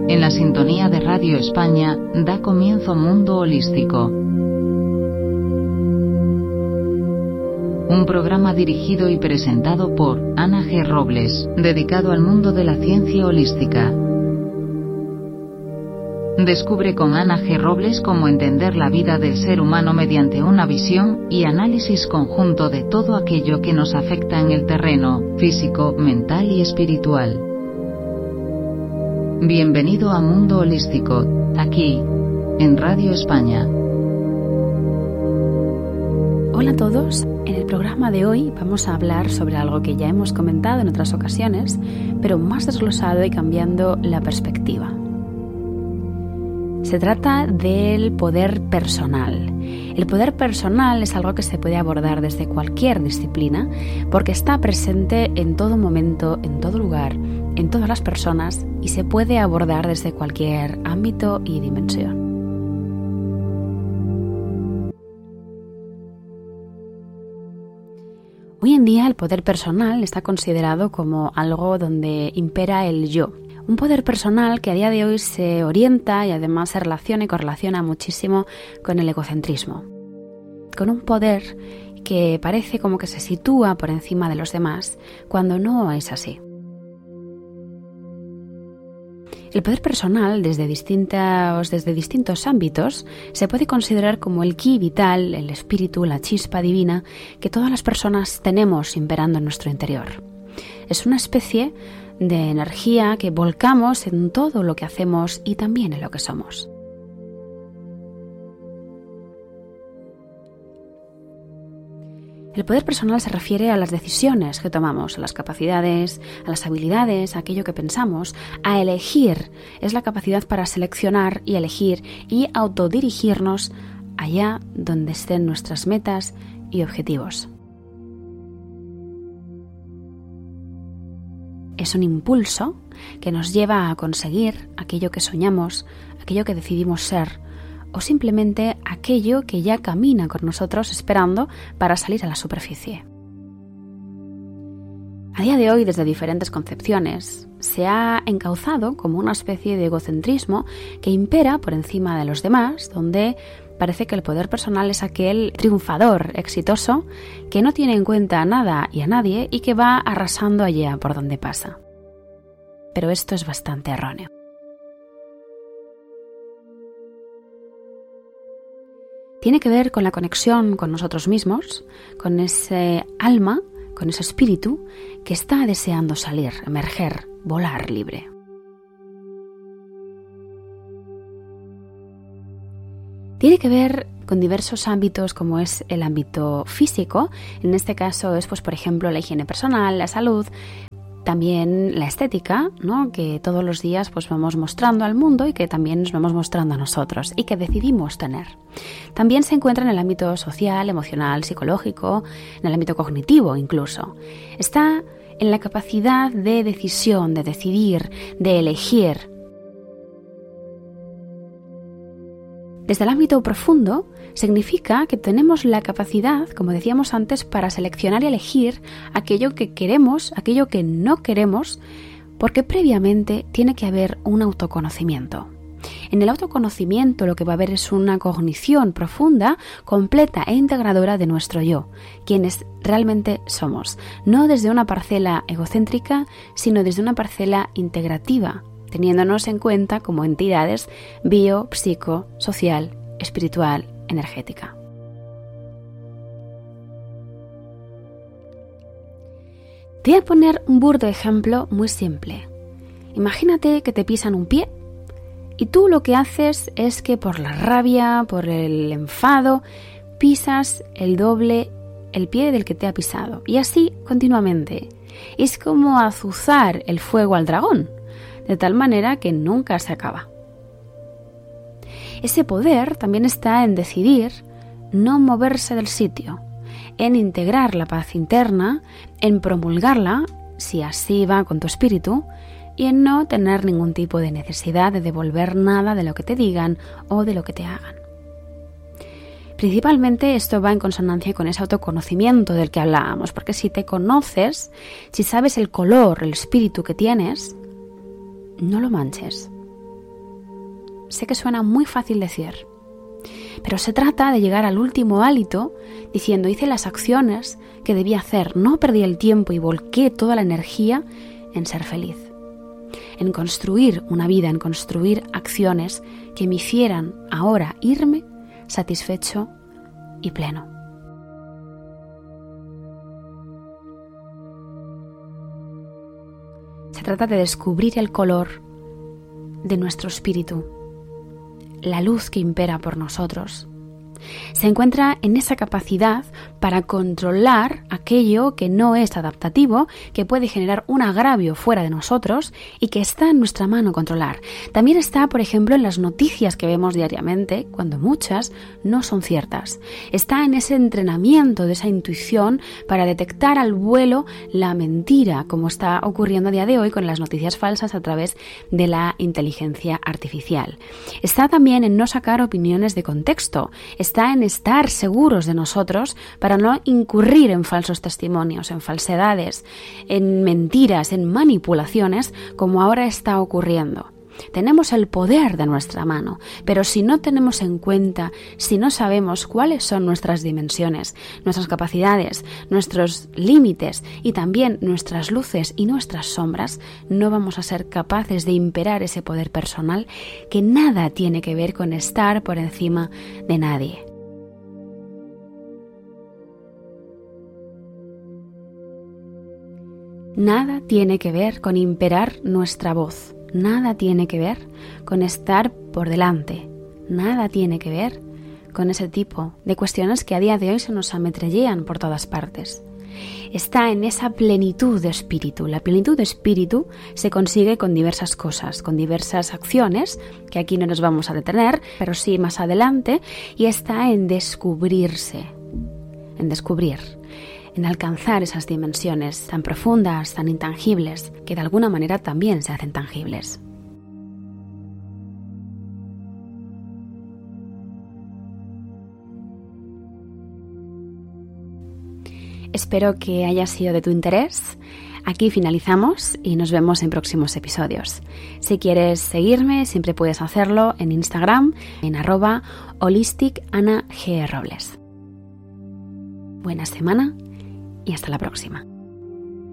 En la sintonía de Radio España da comienzo Mundo Holístico. Un programa dirigido y presentado por Ana G. Robles, dedicado al mundo de la ciencia holística. Descubre con Ana G. Robles cómo entender la vida del ser humano mediante una visión y análisis conjunto de todo aquello que nos afecta en el terreno físico, mental y espiritual. Bienvenido a Mundo Holístico, aquí, en Radio España. Hola a todos, en el programa de hoy vamos a hablar sobre algo que ya hemos comentado en otras ocasiones, pero más desglosado y cambiando la perspectiva. Se trata del poder personal. El poder personal es algo que se puede abordar desde cualquier disciplina porque está presente en todo momento, en todo lugar, en todas las personas y se puede abordar desde cualquier ámbito y dimensión. Hoy en día el poder personal está considerado como algo donde impera el yo. Un poder personal que a día de hoy se orienta y además se relaciona y correlaciona muchísimo con el egocentrismo. Con un poder que parece como que se sitúa por encima de los demás cuando no es así. El poder personal desde distintos ámbitos se puede considerar como el ki vital, el espíritu, la chispa divina que todas las personas tenemos imperando en nuestro interior. Es una especie de energía que volcamos en todo lo que hacemos y también en lo que somos. El poder personal se refiere a las decisiones que tomamos, a las capacidades, a las habilidades, a aquello que pensamos, a elegir. Es la capacidad para seleccionar y elegir y autodirigirnos allá donde estén nuestras metas y objetivos. Es un impulso que nos lleva a conseguir aquello que soñamos, aquello que decidimos ser, o simplemente aquello que ya camina con nosotros esperando para salir a la superficie. A día de hoy, desde diferentes concepciones, se ha encauzado como una especie de egocentrismo que impera por encima de los demás, donde parece que el poder personal es aquel triunfador exitoso que no tiene en cuenta a nada y a nadie y que va arrasando allá por donde pasa. Pero esto es bastante erróneo. Tiene que ver con la conexión con nosotros mismos, con ese alma, con ese espíritu que está deseando salir, emerger, volar libre. Tiene que ver con diversos ámbitos como es el ámbito físico, en este caso es por ejemplo la higiene personal, la salud, también la estética, ¿no? Que todos los días vamos mostrando al mundo y que también nos vamos mostrando a nosotros y que decidimos tener. También se encuentra en el ámbito social, emocional, psicológico, en el ámbito cognitivo incluso. Está en la capacidad de decisión, de decidir, de elegir. Desde el ámbito profundo significa que tenemos la capacidad, como decíamos antes, para seleccionar y elegir aquello que queremos, aquello que no queremos, porque previamente tiene que haber un autoconocimiento. En el autoconocimiento lo que va a haber es una cognición profunda, completa e integradora de nuestro yo, quienes realmente somos, no desde una parcela egocéntrica, sino desde una parcela integrativa, teniéndonos en cuenta como entidades bio, psico, social, espiritual, energética. Te voy a poner un burdo ejemplo muy simple. Imagínate que te pisan un pie y tú lo que haces es que por la rabia, por el enfado, pisas el doble el pie del que te ha pisado y así continuamente. Es como azuzar el fuego al dragón, de tal manera que nunca se acaba. Ese poder también está en decidir no moverse del sitio, en integrar la paz interna, en promulgarla, si así va con tu espíritu, y en no tener ningún tipo de necesidad de devolver nada de lo que te digan o de lo que te hagan. Principalmente esto va en consonancia con ese autoconocimiento del que hablábamos, porque si te conoces, si sabes el color, el espíritu que tienes, no lo manches. Sé que suena muy fácil decir, pero se trata de llegar al último hálito diciendo hice las acciones que debía hacer, no perdí el tiempo y volqué toda la energía en ser feliz, en construir una vida, en construir acciones que me hicieran ahora irme satisfecho y pleno. Se trata de descubrir el color de nuestro espíritu, la luz que impera por nosotros. Se encuentra en esa capacidad para controlar aquello que no es adaptativo, que puede generar un agravio fuera de nosotros y que está en nuestra mano controlar. También está, por ejemplo, en las noticias que vemos diariamente, cuando muchas no son ciertas. Está en ese entrenamiento de esa intuición para detectar al vuelo la mentira, como está ocurriendo a día de hoy con las noticias falsas a través de la inteligencia artificial. Está también en no sacar opiniones de contexto. Está en estar seguros de nosotros para no incurrir en falsos testimonios, en falsedades, en mentiras, en manipulaciones, como ahora está ocurriendo. Tenemos el poder de nuestra mano, pero si no tenemos en cuenta, si no sabemos cuáles son nuestras dimensiones, nuestras capacidades, nuestros límites y también nuestras luces y nuestras sombras, no vamos a ser capaces de imperar ese poder personal que nada tiene que ver con estar por encima de nadie. Nada tiene que ver con imperar nuestra voz. Nada tiene que ver con estar por delante. Nada tiene que ver con ese tipo de cuestiones que a día de hoy se nos ametrallean por todas partes. Está en esa plenitud de espíritu. La plenitud de espíritu se consigue con diversas cosas, con diversas acciones, que aquí no nos vamos a detener, pero sí más adelante, y está en descubrirse, en descubrir, en alcanzar esas dimensiones tan profundas, tan intangibles, que de alguna manera también se hacen tangibles. Espero que haya sido de tu interés. Aquí finalizamos y nos vemos en próximos episodios. Si quieres seguirme, siempre puedes hacerlo en Instagram, en @holisticanagrobles. Buena semana y hasta la próxima.